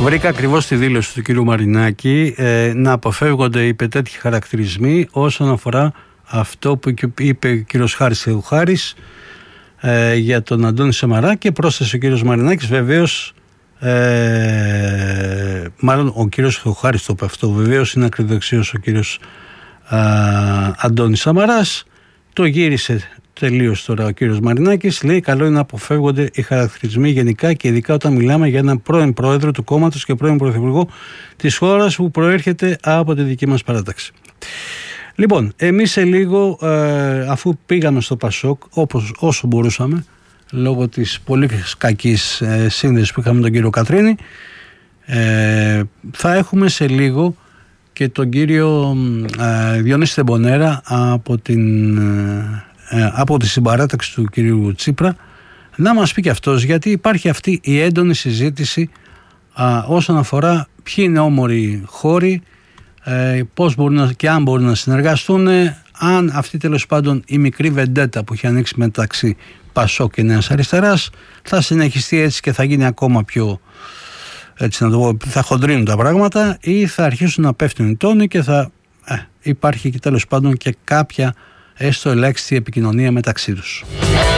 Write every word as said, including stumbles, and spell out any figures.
Βρήκα ακριβώς τη δήλωση του κύριου Μαρινάκη ε, να αποφεύγονται είπε τέτοιοι χαρακτηρισμοί όσον αφορά αυτό που είπε ο κύριος Χάρης Θεοχάρης ε, για τον Αντώνη Σαμαρά, και πρόσθεσε ο κύριος Μαρινάκης βεβαίως, ε, μάλλον ο κύριος Θεοχάρης το είπε αυτό, βεβαίως είναι ακριδεξιός ο κύριος ε, Αντώνης Σαμαράς, το γύρισε τελείως τώρα ο κύριος Μαρινάκης, λέει καλό είναι να αποφεύγονται οι χαρακτηρισμοί γενικά και ειδικά όταν μιλάμε για έναν πρώην πρόεδρο του κόμματος και πρώην πρωθυπουργό της χώρας που προέρχεται από τη δική μας παράταξη. Λοιπόν, εμείς σε λίγο, ε, αφού πήγαμε στο Πασόκ όπως, όσο μπορούσαμε, λόγω της πολύ κακής ε, σύνδεσης που είχαμε με τον κύριο Κατρίνη, ε, θα έχουμε σε λίγο και τον κύριο ε, Διονύση Τεμπονέρα από την... Ε, από τη συμπαράταξη του κυρίου Τσίπρα, να μας πει και αυτός, γιατί υπάρχει αυτή η έντονη συζήτηση α, όσον αφορά ποιοι είναι όμοροι χώροι, ε, πώς μπορούν να, και αν μπορούν να συνεργαστούν, αν αυτή τέλος πάντων η μικρή βεντέτα που έχει ανοίξει μεταξύ Πασόκ και Νέας Αριστεράς θα συνεχιστεί έτσι και θα γίνει ακόμα πιο, έτσι να το πω, θα χοντρίνουν τα πράγματα, ή θα αρχίσουν να πέφτουν οι τόνοι και θα ε, υπάρχει και τέλος πάντων και κάποια έστω ελάχιστη επικοινωνία μεταξύ τους.